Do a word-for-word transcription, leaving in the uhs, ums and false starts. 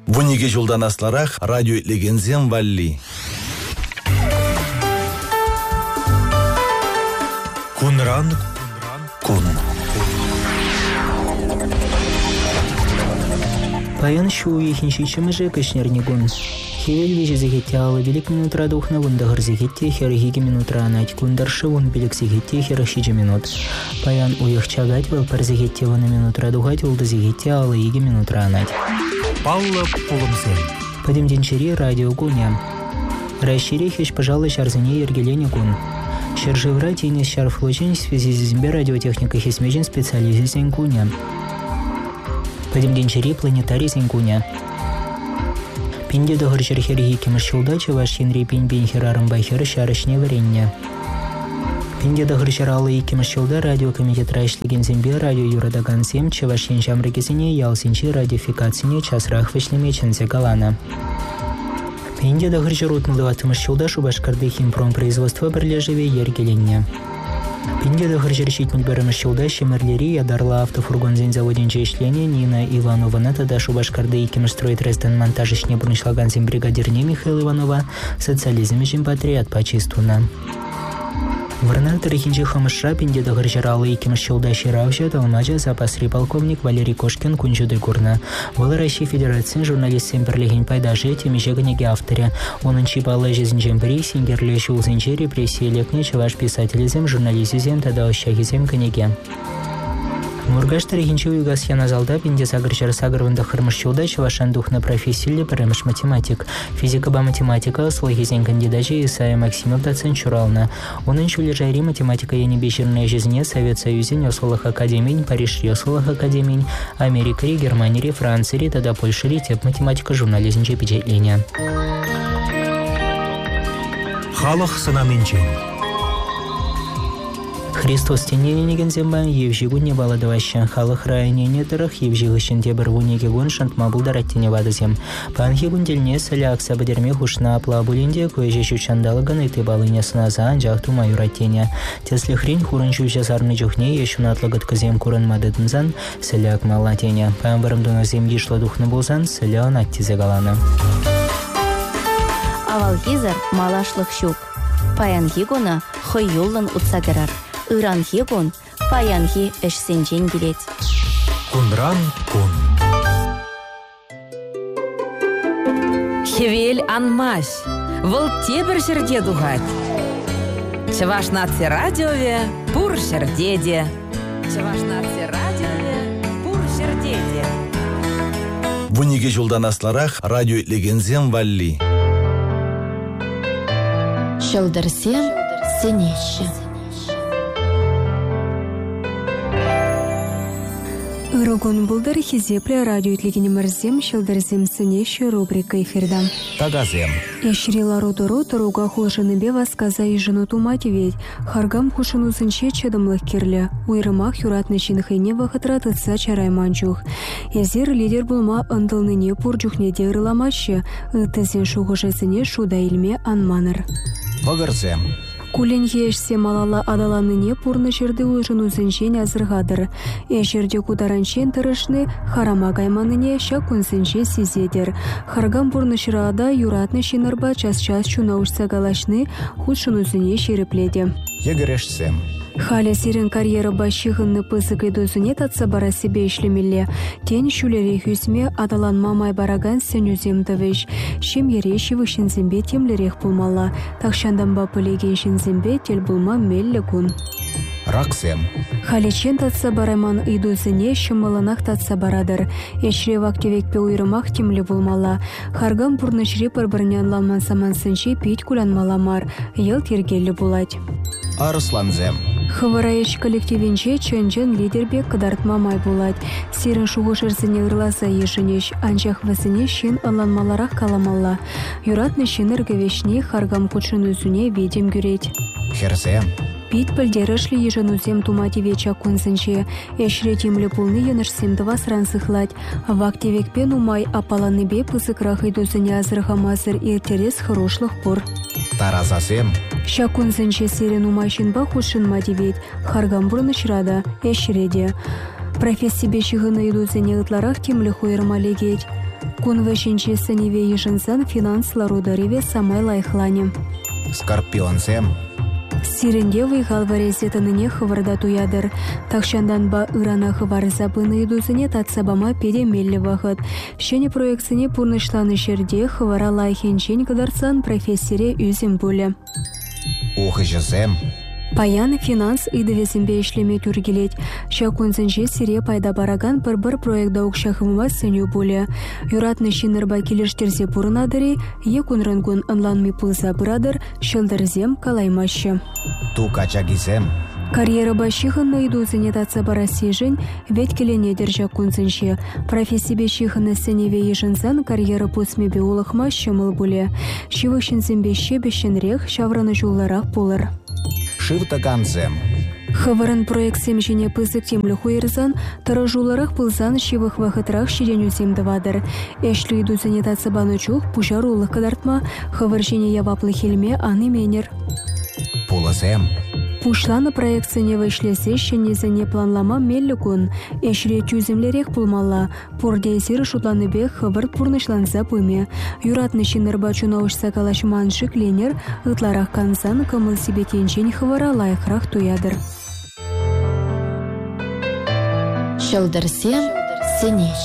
Вуниге жылдан асларах радио легензем валли. Кунран кун. Паян шу ехинчичимыже кышнернигун. Хевел вежезегетте алы велик минутра духна вундагыр зегетте херхиги минутра анать кундаршы вун белик зегетте херхичи минут. Паян уех чагать вел пар зегетте вуна минутра дугать улды зегетте алы иги минутра анать. Палла пулымсен. Падемденчери радио гуня. Расшири хеч пожалуй шарзине ергелене гун. Шержевра тенис шарфлочень в связи с зембе радиотехника хисмечин специализисен гуня. Падемденчери планетарий сенкуня. Пинде догыр жерхерги кемышчылда чаваш енри пинбин херарым байхер шарышне варенне. Пинде догыр жералы кемышчылда радиокомитет райшлеген зембе радио юрадаган сем чаваш ен жамрегезине ялсинчи радиофикацине часрах вышнемечензе галана. Пинде догыр жерутмылдыватымышчылда шубашкарды химпромпроизводство бірлежеве ергеленне. Пинде догыр жершитмел бәрімішчілда шемерлери ядарла автофургонзен заводенче ишление Нина Ивановна тада шубашкарды икемстроит рестен монтажышне бұрнышлаганзен бригадирне Михаил Иванова социализм жин патриот почистуна. Варнар тарихинче хамышра пинде догыр жералы икемшчылда ширавжа талмажа запасри полковник Валерий Кошкин кунчуды курна. Вол Россия Федерациян журналистсен бірлеген пайдажы темешегінеге авторы. Оның чипалы жезінчен бірі сенгерлі шулзенче репрессия лекне чаваш писателізем журналистизем тада ощагизем кінеге. Мургаш тарихинче уйгас яназалда пинде сагырчар сагырвында хырмышчылда чавашан духна профессиялі біріміш математик. Физика-ба математика слогизен кандидачы Исая Максимов доцент чурална. Оның чулежайри математика яне бешерная жизне Совет Союзен осолых академий, Париж осолых академий, Америкари, Германири, Францири, тада Польшири теп математика журнализмче печатления. Халық сынаменчен. Христос тененеген зембан евжигу не баладыващан халық районене дырых евжигышын тебір вунеге гун шантма бұлдараттене бадызем. Панхи гундельне сәлі ақса бідерме хушна апла бұлінде көже шучандалыган иты балыне сыназа анжақту майураттене. Теслі хрен хурын жузязарны жүхне ешунатлығыт кызем курын мадыдынзан сәлі ақмалатене. Пан бірімдуна зем ешлы духны болзан сәлі анаттезе галаны. Авалгизар малашлық щук. Паянги гуна хойюлын утсагырар. Ыранхи гун, паянхи эшсенчен билет. Кунран кун. Хевель анмась, вол тебір жерде дугать. Чаваш наци радиове, пур жердеде. Чаваш наци радиове, пур жердеде. Вуниге жылдан асларах радио легензем валли. Шылдырсем сенеші. Ирогон булдар хизепле радио итлигини мәрзем шылдырзем сенеші рубрика эфирда. Тагазем. Яшрила родору торуга хулжыныбе васказа ижыну тумати ведь. Харгам хушыну сынче чедымлық керлі. Уйрымақ юратны жинхайне вақытра тытса чарайманчух. Езер лидер булма ындылныне пурчухне дерыламашы. Ыттызен шуғышесіне шуда илме анманыр. Вағырзем. Кулен ешсе малала адаланыне пурны жерде ұжыну зінчен азырғадыр. Ешерде кударанчен тұрышны харама гайманыне шакун зінче сизедер. Харгам пурны шырада юратны шинырба час-час чунаушса галашны худшыну зіне шерепледе. Егерешсем. Халя сирен карьера башығынны пызыгы дозуне татса бара себе ишлемелі. Тен шулері хүзме адаланма май бараган сен үземдівіш. Шем ереші вышын зембе темлерек пулмала. Тақшандан ба пөлеген шын зембе тел булма меллі күн. Раксем. Халечен татса барайман идузыне шымылынақ татса барадыр. Ешре вактивекпе уйрымақ темлі булмала. Харгам пурнышре бір-бірінен ланман саман сынче пейт куланмаламар. Ел тергелі булать. Арысланзем. Хывыраеш коллективинче чөнчен лидербек кыдартма май булать. Сирен шуғышырсыне ырласа ешінеш, анчах высыне шин ыланмаларақ каламалла. Юратны шин ыргывешне харгам кучын үзуне ведем гюреть. Херзем. Пит пөлдерішлі еженузем тумати веча кунсынче. Эшре тимлі пулны енышсем два срансыхлать. Вактивекпен умай апаланыбе пысыкрах идузыне азырхамазыр иртерес хорошлых пор. Таразасем. Шакун зінче сирен умайшынба хушын мадивет, харгам бұрны шырада, әшіреде. Профессибе шығыны идузыне ұтларақ темлі хуйырма легет. Кун вешенче сеневе ешенсан финанслар удареве самай лайхлане. Скорпионсем. Сиренде выйхал варезетаныне хыварда туядыр. Такшандан ба ырана хывар запыны идузыне татсабама педе мелле вахыт. Шене проектсыне пурнышланы жерде хывара лайхенчен кадарсан профессоре үзем буле. Ухыжысем. Паян финанс идывесембе ишлеме тюргелет. Шакунсенче сире пайда бараган бір-бір проектда укшахымыма сыню буле. Юратны шинырба келештерзе пурынадыри, екунрынгун ынланми пылза бырадыр, шылдырзем калаймашы. Ту качагизем. Карьера башихынна идузыне татса барасижен, ведь келене держа кунсенче. Профессибе шихынна сеневе ешенсан карьера пусмебе улыхма шымыл буле. Шивышынсембе шебешенрех шавраны жулларах пулыр. Шывтаганзем. Хывырын проект семжене пызык темлі хуйырзан, тары жуларах пылзан шивых вахытрах ширеню земдывадыр. Эшлю идузыне татсабаны чух пужар улық кадартма, хывыр жене яваплы хелме аны менер. Пуласем. Пушланы проектсыне вышлесе шенезіне планлама меллі күн. Эшре тюземлерек пулмалла. Пурдейсир шутланы бек хывыр пурнышланса пыме. Юратны шинырба чунаушса калашманшык ленер, ытларах кансан кымыл сибетенчен хывыра лайықрақ туядыр. Шылдырсем сене.